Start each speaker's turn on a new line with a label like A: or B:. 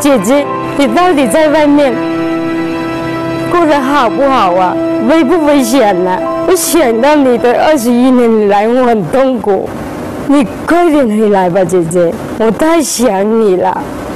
A: 姐姐，你到底在外面过得好不好啊？危不危险呢？我想到你的21年来，我很痛苦。你快点回来吧，姐姐，我太想你了。